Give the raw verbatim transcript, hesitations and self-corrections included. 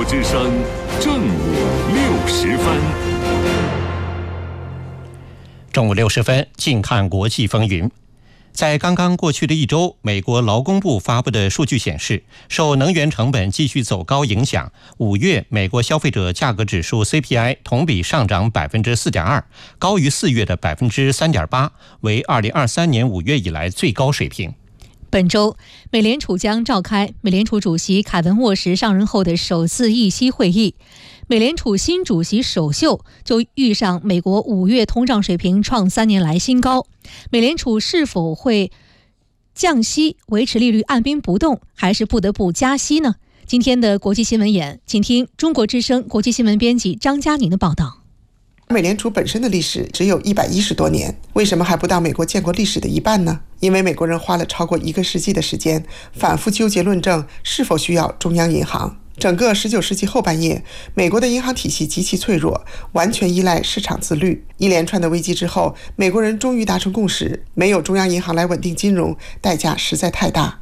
之声正午六时分， 正午六十分，近看国际风云。在刚刚过去的一周，美国劳工部发布的数据显示，受能源成本继续走高影响，五月美国消费者价格指数 C P I 同比上涨 百分之四点二， 高于四月的 百分之三点八， 为二零二三年五月以来最高水平。 本周，美联储将召开美联储主席凯文沃什上任后的首次议息会议。美联储新主席首秀就遇上美国五月通胀水平创三年来新高，美联储是否会降息维持利率按兵不动，还是不得不加息呢？今天的国际新闻眼，请听中国之声国际新闻编辑张嘉宁的报道。 美联储本身的历史只有一百一十多年，为什么还不到美国建国历史的一半呢？因为美国人花了超过一个世纪的时间，反复纠结论证是否需要中央银行。整个十九世纪后半叶，美国的银行体系极其脆弱，完全依赖市场自律。一连串的危机之后，美国人终于达成共识，没有中央银行来稳定金融，代价实在太大。